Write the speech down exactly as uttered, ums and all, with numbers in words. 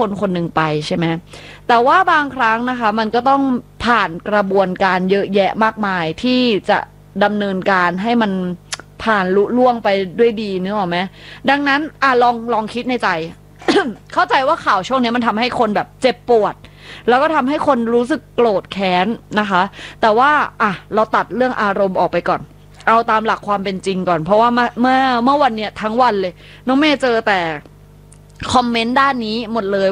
คนคนหนึ่งไปใช่ไหมแต่ว่าบางครั้งนะคะมันก็ต้องผ่านกระบวนการเยอะแยะมากมายที่จะดำเนินการให้มันผ่านลุล่วงไปด้วยดีนึกออกไหมดังนั้นอ่ะลองลองคิดในใจ เข้าใจว่าข่าวช่วงนี้มันทำให้คนแบบเจ็บปวดแล้วก็ทำให้คนรู้สึกโกรธแค้นนะคะแต่ว่าอ่ะเราตัดเรื่องอารมณ์ออกไปก่อนเอาตามหลักความเป็นจริงก่อนเพราะว่าเมื่อเมื่อเมื่อวันเนี้ยทั้งวันเลยน้องเมย์เจอแต่คอมเมนต์ด้านนี้หมดเลย